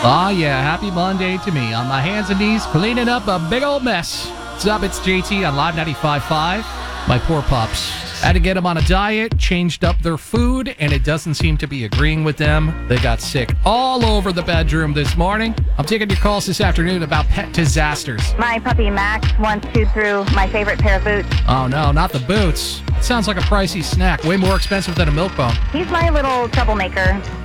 Ah, yeah, happy Monday to me. On my hands and knees, cleaning up a big old mess. What's up? It's JT on Live 95.5. My poor pups. Had to get them on a diet, changed up their food, and it doesn't seem to be agreeing with them. They got sick all over the bedroom this morning. I'm taking your calls this afternoon about pet disasters. My puppy Max once chewed through my favorite pair of boots. Oh, no, not the boots. It sounds like a pricey snack, way more expensive than a milk bone. He's my little troublemaker.